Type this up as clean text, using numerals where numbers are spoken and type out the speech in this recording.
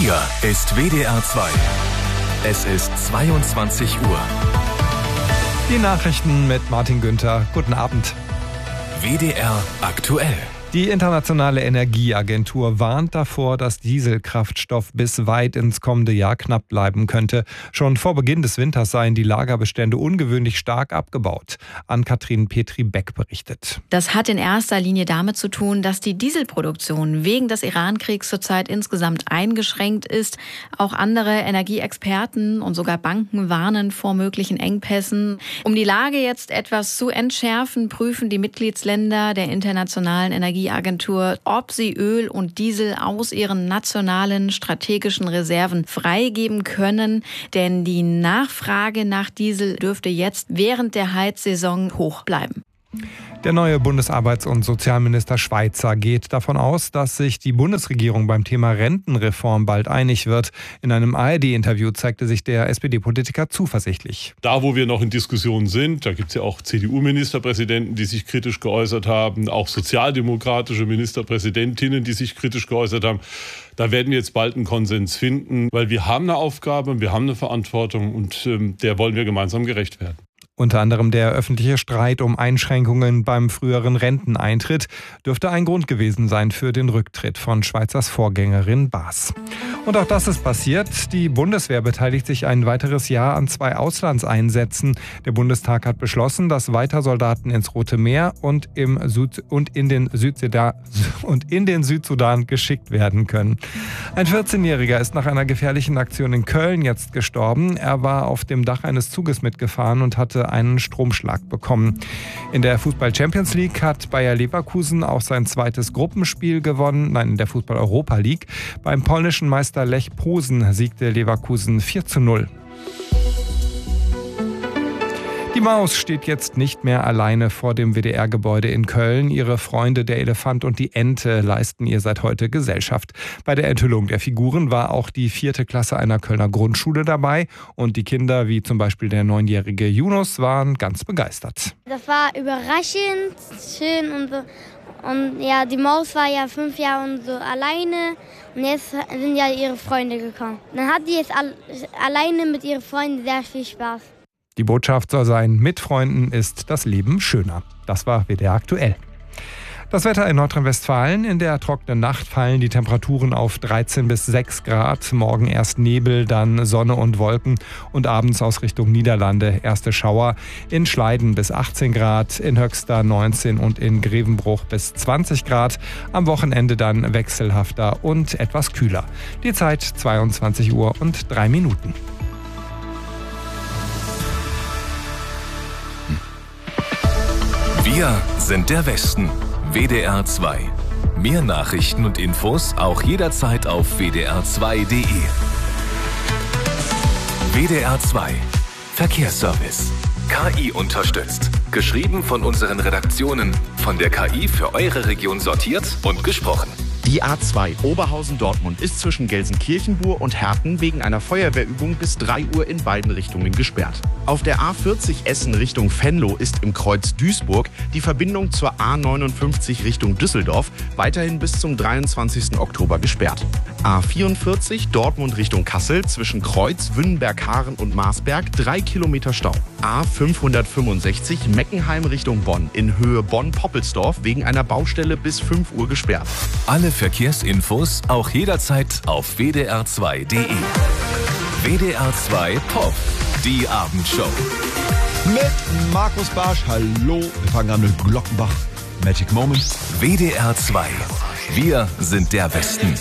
Hier ist WDR 2. Es ist 22 Uhr. Die Nachrichten mit Martin Günther. Guten Abend. WDR aktuell. Die Internationale Energieagentur warnt davor, dass Dieselkraftstoff bis weit ins kommende Jahr knapp bleiben könnte. Schon vor Beginn des Winters seien die Lagerbestände ungewöhnlich stark abgebaut. Ann-Kathrin Petri-Beck berichtet. Das hat in erster Linie damit zu tun, dass die Dieselproduktion wegen des Iran-Kriegs zurzeit insgesamt eingeschränkt ist. Auch andere Energieexperten und sogar Banken warnen vor möglichen Engpässen. Um die Lage jetzt etwas zu entschärfen, prüfen die Mitgliedsländer der Internationalen Energieagentur, ob sie Öl und Diesel aus ihren nationalen strategischen Reserven freigeben können. Denn die Nachfrage nach Diesel dürfte jetzt während der Heizsaison hoch bleiben. Der neue Bundesarbeits- und Sozialminister Schweizer geht davon aus, dass sich die Bundesregierung beim Thema Rentenreform bald einig wird. In einem ARD-Interview zeigte sich der SPD-Politiker zuversichtlich. Da, wo wir noch in Diskussionen sind, da gibt es ja auch CDU-Ministerpräsidenten, die sich kritisch geäußert haben, auch sozialdemokratische Ministerpräsidentinnen, die sich kritisch geäußert haben. Da werden wir jetzt bald einen Konsens finden, weil wir haben eine Aufgabe, wir haben eine Verantwortung und der wollen wir gemeinsam gerecht werden. Unter anderem der öffentliche Streit um Einschränkungen beim früheren Renteneintritt dürfte ein Grund gewesen sein für den Rücktritt von Schweizers Vorgängerin Baas. Und auch das ist passiert. Die Bundeswehr beteiligt sich ein weiteres Jahr an 2 Auslandseinsätzen. Der Bundestag hat beschlossen, dass weiter Soldaten ins Rote Meer und in den Südsudan geschickt werden können. Ein 14-Jähriger ist nach einer gefährlichen Aktion in Köln jetzt gestorben. Er war auf dem Dach eines Zuges mitgefahren und hatte einen Stromschlag bekommen. In der Fußball-Champions League hat Bayer Leverkusen auch sein zweites Gruppenspiel gewonnen. Nein, in der Fußball-Europa League. Beim polnischen Meister Lech Posen siegte Leverkusen 4:0. Die Maus steht jetzt nicht mehr alleine vor dem WDR-Gebäude in Köln. Ihre Freunde, der Elefant und die Ente, leisten ihr seit heute Gesellschaft. Bei der Enthüllung der Figuren war auch die 4. Klasse einer Kölner Grundschule dabei. Und die Kinder, wie zum Beispiel der 9-jährige Yunus, waren ganz begeistert. Das war überraschend, schön und so. Und ja, die Maus war ja 5 Jahre und so alleine. Und jetzt sind ja ihre Freunde gekommen. Dann hat die jetzt alleine mit ihren Freunden sehr viel Spaß. Die Botschaft soll sein, mit Freunden ist das Leben schöner. Das war WDR aktuell. Das Wetter in Nordrhein-Westfalen. In der trockenen Nacht fallen die Temperaturen auf 13 bis 6 Grad. Morgen erst Nebel, dann Sonne und Wolken. Und abends aus Richtung Niederlande erste Schauer. In Schleiden bis 18 Grad, in Höxter 19 und in Grevenbruch bis 20 Grad. Am Wochenende dann wechselhafter und etwas kühler. Die Zeit 22 Uhr und 3 Minuten. Wir sind der Westen. WDR 2. Mehr Nachrichten und Infos auch jederzeit auf wdr2.de. WDR 2. Verkehrsservice. KI unterstützt. Geschrieben von unseren Redaktionen. Von der KI für eure Region sortiert und gesprochen. Die A2 Oberhausen-Dortmund ist zwischen Gelsenkirchen-Bur und Herten wegen einer Feuerwehrübung bis 3 Uhr in beiden Richtungen gesperrt. Auf der A40 Essen Richtung Venlo ist im Kreuz Duisburg die Verbindung zur A59 Richtung Düsseldorf weiterhin bis zum 23. Oktober gesperrt. A44 Dortmund Richtung Kassel zwischen Kreuz, Wünnenberg-Haaren und Marsberg 3 Kilometer Stau. A565 Meckenheim Richtung Bonn in Höhe Bonn-Poppelsdorf wegen einer Baustelle bis 5 Uhr gesperrt. Alle Verkehrsinfos auch jederzeit auf wdr2.de. WDR 2 Pop, die Abendshow. Mit Markus Barsch, hallo. Wir fangen an mit Glockenbach, Magic Moment. WDR 2, wir sind der Westen.